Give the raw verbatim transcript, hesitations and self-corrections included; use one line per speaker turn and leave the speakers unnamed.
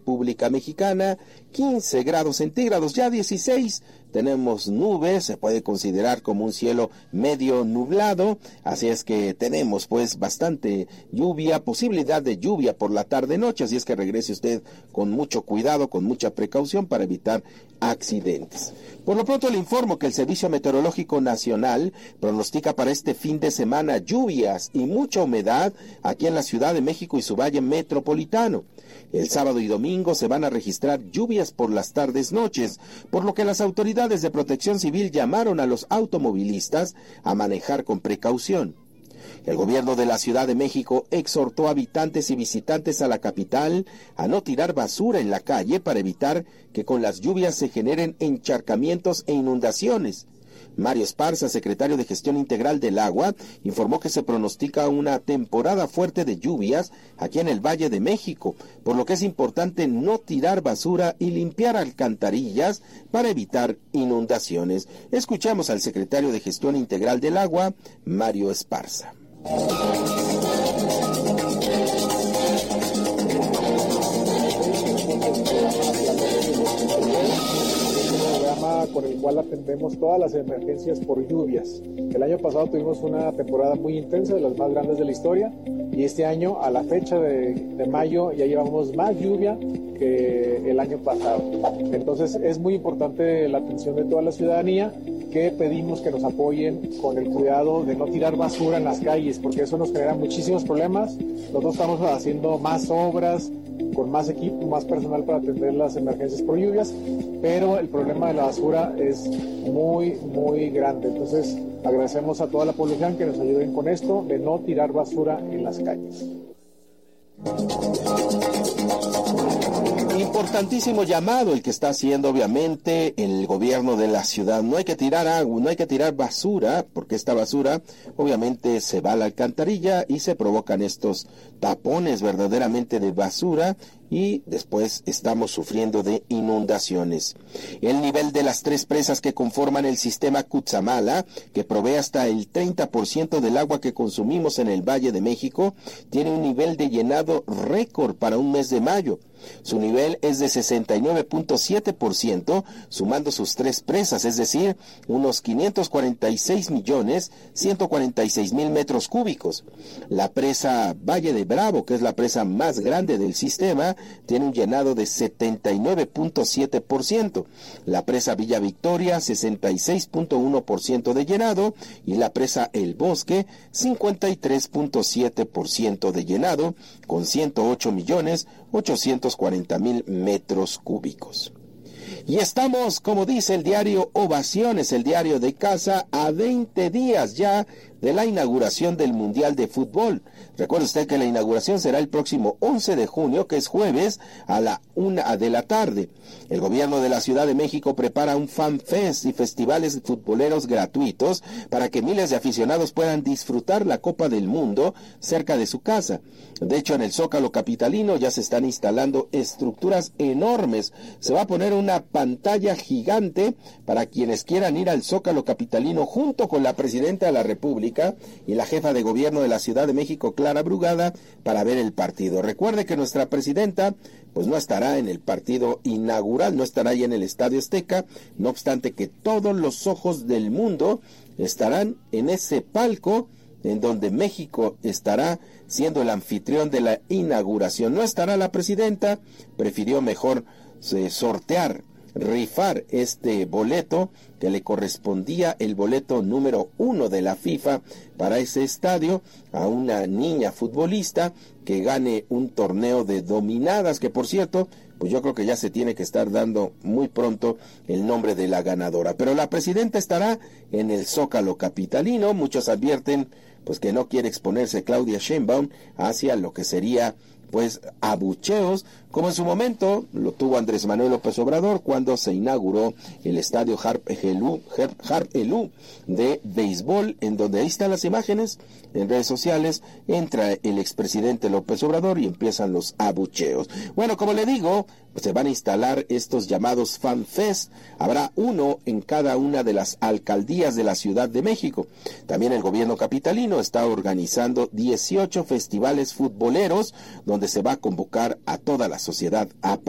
República Mexicana, quince grados centígrados, ya dieciséis. Tenemos nubes, se puede considerar como un cielo medio nublado, así es que tenemos pues bastante lluvia, posibilidad de lluvia por la tarde-noche, así es que regrese usted con mucho cuidado, con mucha precaución para evitar accidentes. Por lo pronto le informo que el Servicio Meteorológico Nacional pronostica para este fin de semana lluvias y mucha humedad aquí en la Ciudad de México y su valle metropolitano. El sábado y domingo se van a registrar lluvias por las tardes-noches, por lo que las autoridades de Protección Civil llamaron a los automovilistas a manejar con precaución. El gobierno de la Ciudad de México exhortó a habitantes y visitantes a la capital a no tirar basura en la calle para evitar que con las lluvias se generen encharcamientos e inundaciones. Mario Esparza, secretario de Gestión Integral del Agua, informó que se pronostica una temporada fuerte de lluvias aquí en el Valle de México, por lo que es importante no tirar basura y limpiar alcantarillas para evitar inundaciones. Escuchamos al secretario de Gestión Integral del Agua, Mario Esparza.
Con el cual atendemos todas las emergencias por lluvias. El año pasado tuvimos una temporada muy intensa, de las más grandes de la historia, y este año, a la fecha de, de mayo, ya llevamos más lluvia que el año pasado. Entonces es muy importante la atención de toda la ciudadanía, que pedimos que nos apoyen con el cuidado de no tirar basura en las calles, porque eso nos genera muchísimos problemas. Nosotros estamos haciendo más obras, con más equipo, más personal para atender las emergencias por lluvias, pero el problema de la basura es muy, muy grande. Entonces, agradecemos a toda la población que nos ayuden con esto, de no tirar basura en las calles.
Importantísimo llamado el que está haciendo obviamente el gobierno de la ciudad. No hay que tirar agua, no hay que tirar basura, porque esta basura obviamente se va a la alcantarilla y se provocan estos tapones verdaderamente de basura y después estamos sufriendo de inundaciones. El nivel de las tres presas que conforman el sistema Cutzamala, que provee hasta el treinta por ciento del agua que consumimos en el Valle de México, tiene un nivel de llenado récord para un mes de mayo. Su nivel es de sesenta y nueve punto siete por ciento, sumando sus tres presas, es decir, unos quinientos cuarenta y seis millones ciento cuarenta y seis mil metros cúbicos. La presa Valle de Bravo, que es la presa más grande del sistema, tiene un llenado de setenta y nueve punto siete por ciento. La presa Villa Victoria, sesenta y seis punto uno por ciento de llenado, y la presa El Bosque, cincuenta y tres punto siete por ciento de llenado, con ciento ocho millones ochocientos cuarenta mil metros cúbicos. Y estamos, como dice el diario Ovaciones, el diario de casa, a veinte días ya de la inauguración del Mundial de Fútbol. Recuerde usted que la inauguración será el próximo once de junio, que es jueves, a la una de la tarde. El gobierno de la Ciudad de México prepara un fan fest y festivales futboleros gratuitos para que miles de aficionados puedan disfrutar la Copa del Mundo cerca de su casa. De hecho, en el Zócalo capitalino ya se están instalando estructuras enormes. Se va a poner una pantalla gigante para quienes quieran ir al Zócalo capitalino junto con la presidenta de la República y la jefa de gobierno de la Ciudad de México, Clara Brugada, para ver el partido. Recuerde que nuestra presidenta pues no estará en el partido inaugural, no estará ahí en el Estadio Azteca, no obstante que todos los ojos del mundo estarán en ese palco en donde México estará siendo el anfitrión de la inauguración. No estará la presidenta, prefirió mejor eh, sortear, rifar este boleto que le correspondía, el boleto número uno de la FIFA para ese estadio, a una niña futbolista que gane un torneo de dominadas, que por cierto, pues yo creo que ya se tiene que estar dando muy pronto el nombre de la ganadora. Pero la presidenta estará en el Zócalo capitalino. Muchos advierten pues que no quiere exponerse Claudia Sheinbaum hacia lo que sería pues abucheos, como en su momento lo tuvo Andrés Manuel López Obrador cuando se inauguró el estadio Harp Elú, Harp Elú de béisbol, en donde ahí están las imágenes en redes sociales, entra el expresidente López Obrador y empiezan los abucheos. Bueno, como le digo, pues se van a instalar estos llamados Fan Fest, habrá uno en cada una de las alcaldías de la Ciudad de México. También el gobierno capitalino está organizando dieciocho festivales futboleros, donde se va a convocar a toda la sociedad a